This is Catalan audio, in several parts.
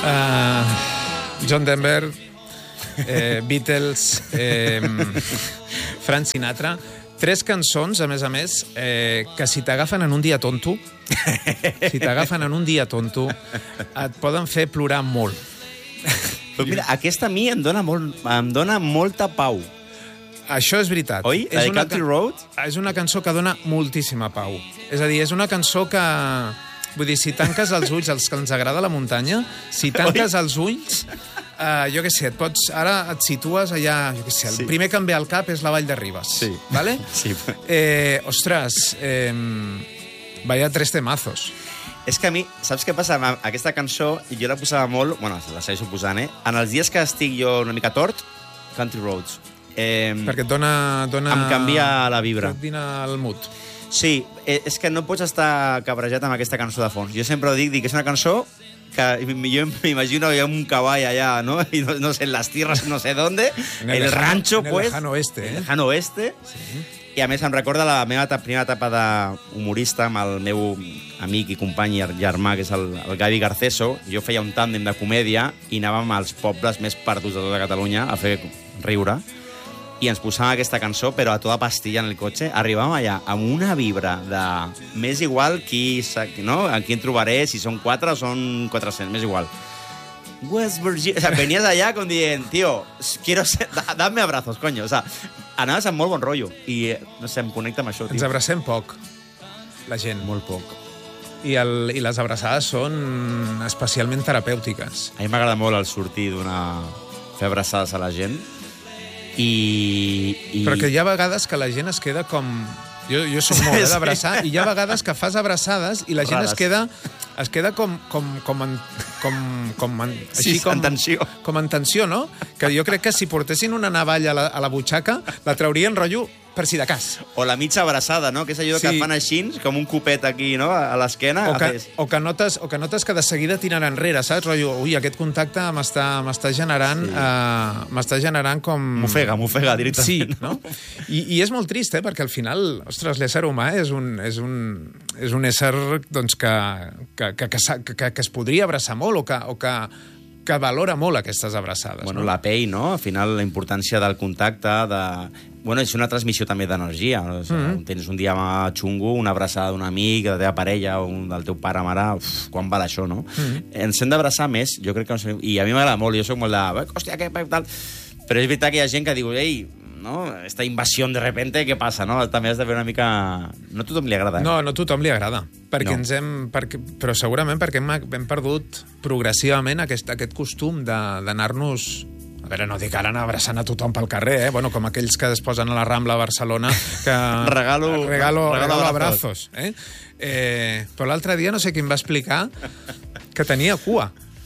John Denver, Beatles, Frank Sinatra... 3 cançons, a més, que si t'agafen en un dia tonto, et poden fer plorar molt. Però mira, aquesta a mi em dona molta pau. Això és veritat. Oi? La de Country Road? És una cançó que dona moltíssima pau. És a dir, és una cançó que... Vull dir, si tanques els ulls, els que ens agrada la muntanya, si tanques els ulls... jo què sé, ara et situes allà, jo què sé, el primer que em ve al cap és la Vall de Ribes, ¿vale? Sí. Ostres, vaya 3 temazos. És que a mi, saps què passa? Aquesta cançó, jo la posava molt, bueno, la segueixo posant, en els dies que estic jo una mica tort, Country Roads. Perquè et dona... Em canvia la vibra. Et dina el mood. Sí, és que no pots estar cabrejat amb aquesta cançó de fons. Jo sempre ho dic que és una cançó que jo m'imagino hi ha un cavall allà, ¿no? Y no sé, en las tierras no sé dónde, el rancho, pues... En el lejano oeste, el lejano oeste. Sí. I a més em recorda la meva primera etapa d'humorista amb el meu amic i company i germà, que és el Gavi Garceso. Jo feia un tàndem de comèdia i anàvem als pobles més perduts de tota Catalunya a fer riure. I ens posàvem aquesta cançó, però a tota pastilla en el cotxe. Arribàvem allà amb una vibra de... M'és igual no? A qui en trobaré, si són 4 o són 400, m'és igual. West Virginia... O sea, venies allà com dient, tío, quiero ser... Dame abrazos, coño. O sea, anaves amb molt bon rotllo. I, no sé, em connecta amb això, tio. Ens abracem poc, la gent. Molt poc. I les abraçades són especialment terapèutiques. A mi m'agrada molt el sortir fer abraçades a la gent. Però que hi ha vegades que la gent es queda com... Jo soc molt d'abraçar, i hi ha vegades que fas abraçades i la gent es queda com en tensió. Com en tensió, no? Que jo crec que si portessin una navalla a la butxaca, la traurien rotllo per si de cas. O la mitja abraçada, no? Que és allò que et fan així, com un copet aquí, no? A l'esquena. O que notes que de seguida tiren enrere, saps? Rotllo, ui, aquest contacte m'està generant com... M'ofega directament. Sí, no? I és molt trist, perquè al final, ostres, l'ésser humà és un ésser doncs, que es podria abraçar molt o que valora molt aquestes abraçades. Bueno, no? la pell, no? Al final, la importància del contacte, Bueno, és una transmissió també d'energia. O sigui, tens un dia xungo, una abraçada d'un amic, de la teva parella, o del teu pare, mare... Quan val això, no? Ens hem d'abraçar més, jo crec que... I a mi m'agrada molt, jo soc molt de... Hòstia, què... Tal. Però és veritat que hi ha gent que diu, ei, no? Esta invasió de repente, què passa, no? També has de veure una mica... No a tothom li agrada, No a tothom li agrada. Però segurament perquè hem perdut progressivament aquest costum d'anar-nos... A veure, no dic ara anar abraçant a tothom pel carrer, Bueno, com aquells que es posen a la Rambla a Barcelona que... regalo abrazos, Però l'altre dia no sé qui em va explicar que tenia cua.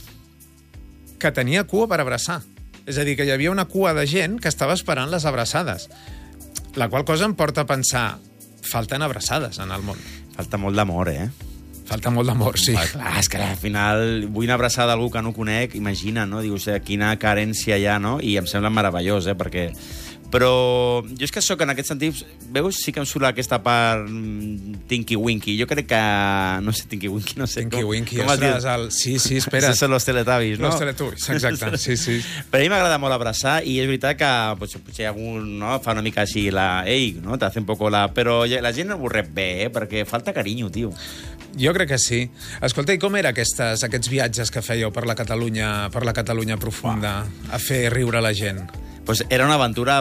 Que tenia cua per abraçar. És a dir, que hi havia una cua de gent que estava esperant les abraçades. La qual cosa em porta a pensar, falten abraçades en el món. Falta molt d'amor, Falta molt d'amor, sí. Clar, és que al final vull una abraçada d'algú que no conec, imagina, no? Dius, quina carència hi ha, no? I em sembla meravellós, perquè... Però jo és que sóc en aquest sentit... Veus? Sí que em surt aquesta part tinky-winky. Jo crec que... No sé, tinky-winky, no sé. Tinky-winky, ostres, sí, espera. Són los Teletubbies, no? Los Teletubbies, exacte, sí. Però a mi m'agrada molt abraçar i és veritat que potser algú fa una mica així ei, no? Te hace un poco la... Però la gent no ho rep bé, perquè falta carinyo, tio. Jo crec que sí. Escolta, i com eren aquests viatges que fèieu per la Catalunya profunda a fer riure la gent? Pues era una aventura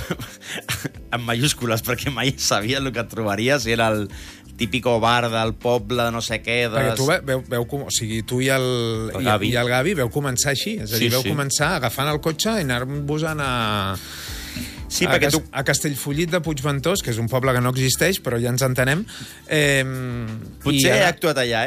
en mayúscules, perquè mai sabies el que et trobaries. Era el típico bar del poble de no sé què. Perquè tu o sigui, tu i el Gavi veu començar així. És a dir, veu començar agafant el cotxe i anar-vos a Castellfollit de Puigventós, que és un poble que no existeix, però ja ens entenem. Potser he actuat allà,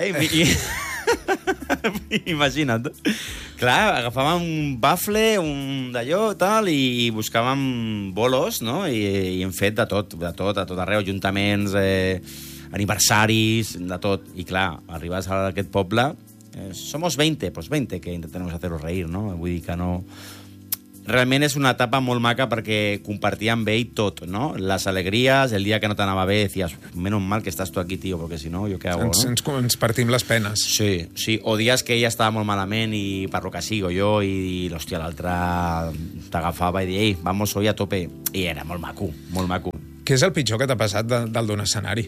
Imagina't. Clar, agafàvem un bafle, un d'allò, tal, i buscàvem bolos, no? I hem fet de tot arreu, ajuntaments, aniversaris, de tot. I clar, arribes a aquest poble, somos 20, pues 20, que intentaremos haceros reír, no? Vull dir que no... realment és una etapa molt maca perquè compartia amb ell tot, no? Les alegries, el dia que no t'anava bé, decías, menos mal que estàs tu aquí, tio, perquè si no, jo què hago, no? Ens partim les penes. Sí. O dies que ella estava molt malament i per lo que sigui, o jo, i hòstia, l'altre t'agafava i deia, ei, vamos hoy a tope. I era molt maco, molt maco. Què és el pitjor que t'ha passat del d'un escenari?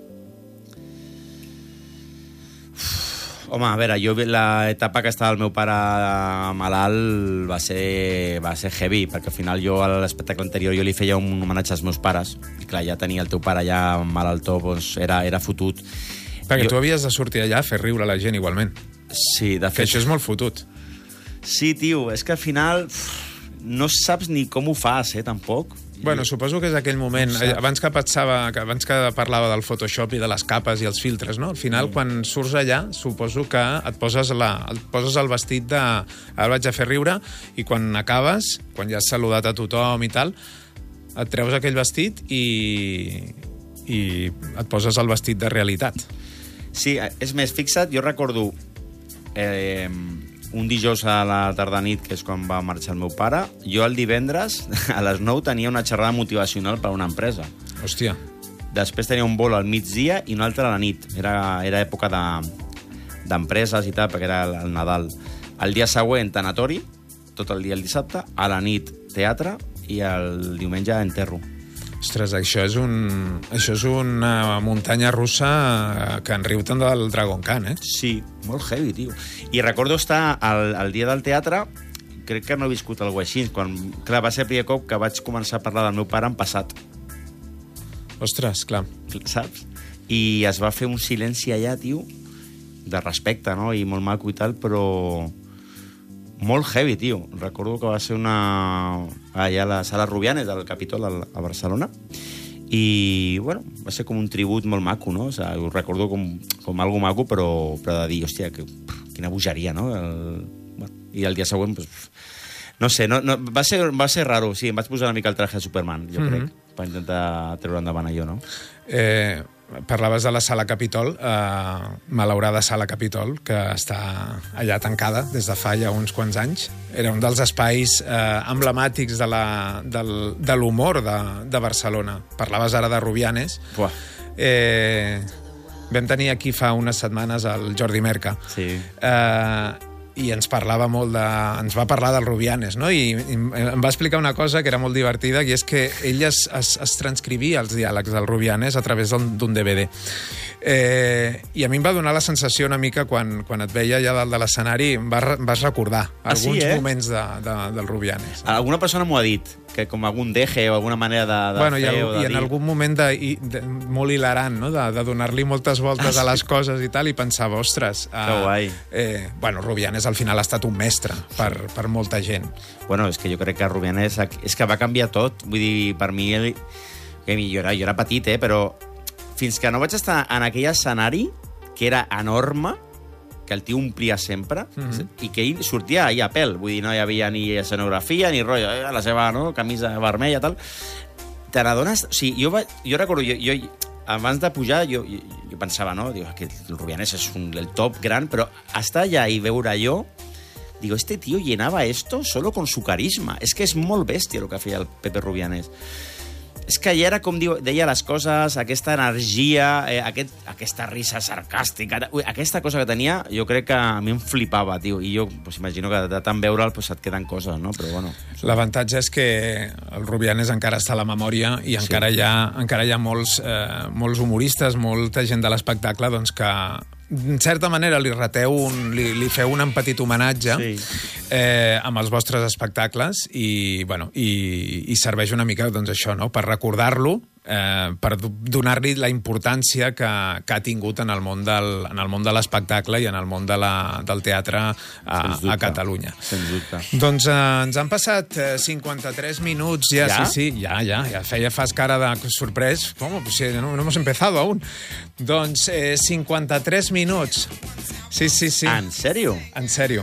Home, a veure, jo l'etapa que estava el meu pare malalt va ser heavy, perquè al final jo a l'espectacle anterior jo li feia un homenatge als meus pares, i clar, ja tenia el teu pare ja malaltó, doncs era fotut. Perquè tu havies de sortir allà a fer riure la gent igualment. Sí, de fet... Que això és molt fotut. Sí, tio, és que al final no saps ni com ho fas, tampoc. Bueno, suposo que és aquell moment, abans que parlava del Photoshop i de les capes i els filtres, no? Al final, quan surts allà, suposo que et poses el vestit de... Ara vaig a fer riure, i quan acabes, quan ja has saludat a tothom i tal, et treus aquell vestit i et poses el vestit de realitat. Sí, és més, fixa't, jo recordo un dijous a la tarda-nit, que és quan va marxar el meu pare, jo el divendres, a les 9, tenia una xerrada motivacional per a una empresa. Hòstia. Després tenia un vol al migdia i un altre a la nit. Era època d'empreses i tal, perquè era el Nadal. El dia següent, tanatori, tot el dia el dissabte, a la nit teatre i el diumenge enterro. Ostres, això és una muntanya russa que en riu tant del Dragon Khan, eh? Sí, molt heavy, tio. I recordo estar al dia del teatre, crec que no he viscut alguna cosa així, clar, va ser el primer cop que vaig començar a parlar del meu pare en passat. Ostres, clar. Saps? I es va fer un silenci allà, tio, de respecte, no? I molt maco i tal, però... molt heavy, tio. Recordo que va ser allà a la Sala Rubianes del Capitol a Barcelona i, bueno, va ser com un tribut molt maco, no? O sigui, ho recordo com algo maco, però de dir, hòstia, quina bogeria, no? I el dia següent, pues, no sé, va ser raro, sí, em vaig posar una mica el traje de Superman, jo crec, per intentar treure endavant allò, no? Parlaves de la Sala Capitol, malaurada Sala Capitol, que està allà tancada des de fa ja uns quants anys. Era un dels espais emblemàtics de l'humor de Barcelona. Parlaves ara de Rubianes. Vam tenir aquí fa unes setmanes el Jordi Merca. Sí. I ens va parlar del Rubianes, no? I em va explicar una cosa que era molt divertida, i és que ell es transcrivia els diàlegs del Rubianes a través d'un DVD. I a mi em va donar la sensació una mica, quan et veia allà dalt de l'escenari, em vas recordar alguns moments del Rubianes. Alguna persona m'ho ha dit, que com algun deje o alguna manera de fer o de dir. I en algun moment molt hilarant, no? De donar-li moltes voltes a les coses i tal, i pensava, ostres... Que guai. Rubianes al final ha estat un mestre per molta gent. Bueno, és que jo crec que Rubianes és que va canviar tot. Vull dir, per mi, jo era petit, però fins que no vaig estar en aquell escenari, que era enorme, que el tio omplia sempre, i que ell sortia ahir a pèl. Vull dir, no hi havia ni escenografia, ni rotllo, la seva camisa vermella, tal. Te n'adones... O sigui, jo recordo, jo abans de pujar, jo pensava, no? Digo, que el Rubianes és el top gran, però estar allà i veure allò, digo, este tío llenaba esto solo con su carisma. És que és molt bèstia el que feia el Pepe Rubianes. És que ja era, com deia les coses, aquesta energia, aquesta risa sarcàstica, aquesta cosa que tenia, jo crec que a mi em flipava, tio. I jo, pues, imagino que de tant veure'l pues, et queden coses, no? Però bueno... L'avantatge és que el Rubianes encara està a la memòria i encara hi ha molts humoristes, molta gent de l'espectacle, doncs que en certa manera li feu un petit homenatge amb els vostres espectacles i serveix una mica, doncs això, no? Per recordar-lo, per donar-li la importància que ha tingut en el món de l'espectacle i en el món del teatre a Catalunya. Sens dubte. Doncs ens han passat 53 minuts ja. ¿Ya? Sí, ja fas cara de sorprès. ¿Cómo? Pues no hemos empezado aún. Doncs 53 minuts. Sí. ¿En sèrio? En sèrio.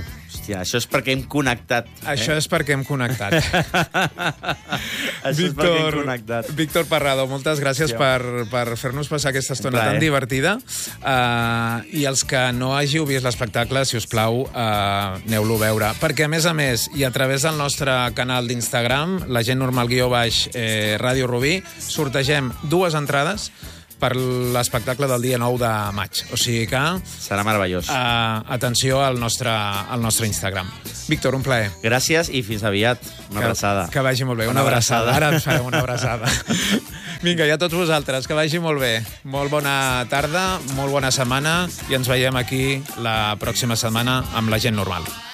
Hòstia, això és perquè hem connectat. Això és perquè hem connectat. Això és perquè hem connectat. Víctor Parrado, moltes gràcies per fer-nos passar aquesta estona tan divertida. I els que no hàgiu vist l'espectacle, si us plau, aneu-lo a veure. Perquè, a més, i a través del nostre canal d'Instagram, la gent normal _Ràdio Rubí, sortegem 2 entrades per l'espectacle del dia 9 de maig. O sigui que... Serà meravellós. Atenció al nostre Instagram. Víctor, un plaer. Gràcies i fins aviat. Una abraçada. Que vagi molt bé. Una abraçada. Ara ens farem una abraçada. Vinga, i a tots vosaltres, que vagi molt bé. Molt bona tarda, molt bona setmana i ens veiem aquí la pròxima setmana amb la gent normal.